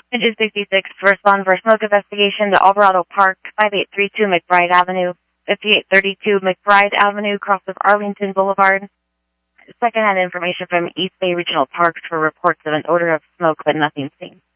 Engine 66 to respond for smoke investigation to Alvarado Park, 5832 McBride Avenue, 5832 McBride Avenue, cross of Arlington Boulevard. Secondhand information from East Bay Regional Parks for reports of an odor of smoke, but nothing seen.